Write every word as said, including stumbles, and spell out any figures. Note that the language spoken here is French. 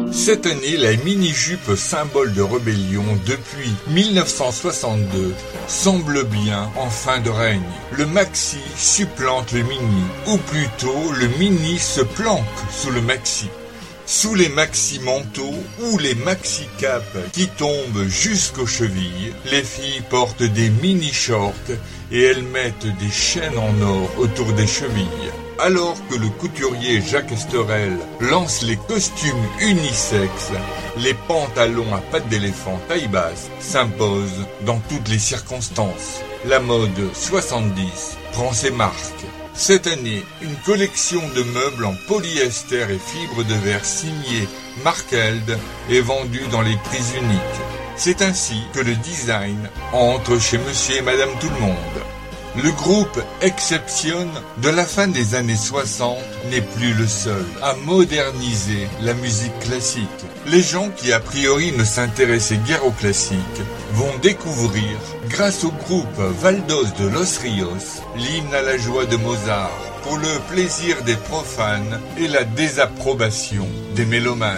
Cette année, la mini-jupe symbole de rébellion depuis mille neuf cent soixante-deux semble bien en fin de règne. Le maxi supplante le mini, ou plutôt le mini se planque sous le maxi. Sous les maxi-manteaux ou les maxi-capes qui tombent jusqu'aux chevilles, les filles portent des mini-shorts et elles mettent des chaînes en or autour des chevilles. Alors que le couturier Jacques Esterel lance les costumes unisexes, les pantalons à pattes d'éléphant taille basse s'imposent dans toutes les circonstances. La mode soixante-dix prend ses marques. Cette année, une collection de meubles en polyester et fibres de verre signée Mark Eld est vendue dans les prix uniques. C'est ainsi que le design entre chez Monsieur et Madame Tout-le-Monde. Le groupe Exception de la fin des années soixante n'est plus le seul à moderniser la musique classique. Les gens qui a priori ne s'intéressaient guère au classique vont découvrir, grâce au groupe Valdos de Los Rios, l'hymne à la joie de Mozart, pour le plaisir des profanes et la désapprobation des mélomanes.